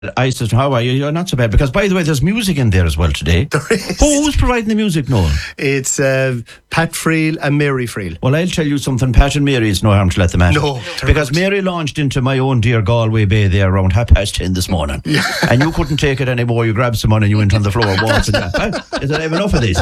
I said, how are you? You're not so bad. Because, by the way, there's music in there as well today. There is. Who's providing the music, Noel? It's Pat Friel and Mary Friel. Well, I'll tell you something. Pat and Mary is no harm to let them at. No. Because Mary launched into my own dear Galway Bay there around 10:30 this morning. Yeah. And you couldn't take it anymore. You grabbed someone and you went on the floor waltzing. Is it have enough of these?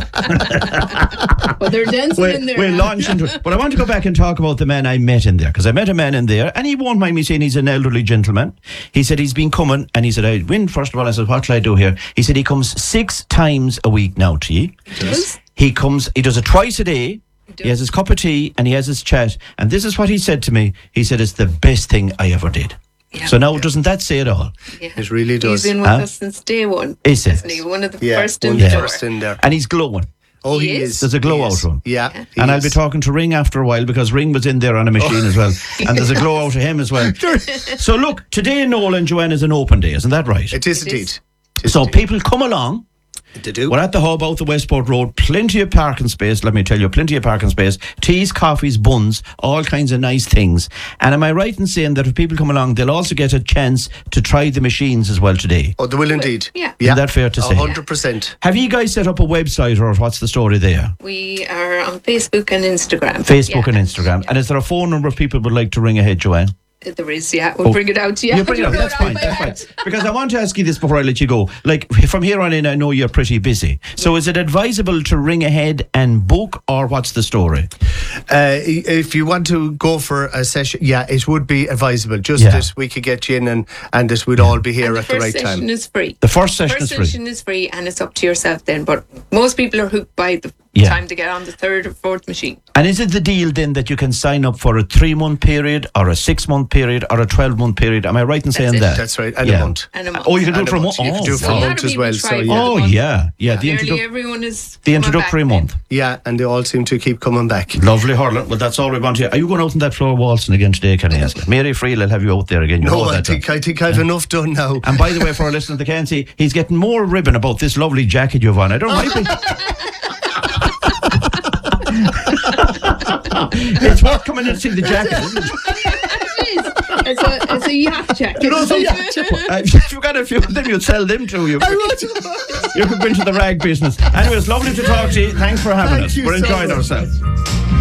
But they're dancing in there. We'll launch into it. But I want to go back and talk about the man I met in there. Because I met a man in there, and he won't mind me saying he's an elderly gentleman. He said he's been coming, and he said, I win first of all. I said, what shall I do here? He said he comes 6 times a week now to you. He comes, he does it twice a day. He has his cup of tea and he has his chat. And this is what he said to me. He said, it's the best thing I ever did. Yeah. So now, doesn't that say it all? Yeah. It really does. He's been with us since day one. Is it? Isn't he? One of the Yeah, first one in of the the door. first in there. And he's glowing. Oh, he He is. is. There's a glow He out is. of him. Yeah. he And I'll is. be talking to Ring after a while because Ring was in there on a machine as well. And there's a glow out of him as well. So look, today, Noel and Joanne, is an open day. Isn't that right? It is It indeed. is. It is So indeed. people come along. They do. We're at the hub out the Westport Road. Plenty of parking space, let me tell you. Plenty of parking space. Teas, coffees, buns, all kinds of nice things. And am I right in saying that if people come along, they'll also get a chance to try the machines as well today? Oh, they will indeed. Yeah. Isn't that fair to say? 100%. Have you guys set up a website or what's the story there? We are on Facebook and Instagram. Facebook Yeah. and Instagram. And is there a phone number of people would like to ring ahead, Joanne? There is, yeah. We'll bring it out to you. You bring it up. That's fine. That's fine. Because I want to ask you this before I let you go. Like, from here on in, I know you're pretty busy. So is it advisable to ring ahead and book, or what's the story? If you want to go for a session, yeah, it would be advisable. Just Yeah. that we could get you in and that we'd all be here And at the right first session time. is free. The first session First is free. session is free and it's up to yourself then. But most people are hooked by the Yeah. time to get on the 3rd or 4th machine. And is it the deal then that you can sign up for a 3-month period or a 6-month period or a 12-month period? Am I right in saying it. that? That's right. And Yeah. a month. And a month. Oh, you can do And it for a month. You can do it for So a a lot month of as people well. try So it. yeah. Oh, month. yeah. Yeah, the, Nearly everyone is the coming introductory back month. Yeah, and they all seem to keep coming back. Lovely, Harlan. Well, that's all we want to hear. Are you going out on that floor waltzing again today, can I ask? Mary Friel will have you out there again. You No, know I that, think I've enough done now. And by the way, for our listeners that can't see, he's getting more ribbon about this lovely jacket you've on. I don't like it. It's worth coming in to see the jacket, isn't it? It's a yacht jacket. If you've got a few of them, you'd sell them to you. You could go into the rag business. Anyway, it's lovely to talk to you. Thanks for having us. you We're so enjoying much. ourselves.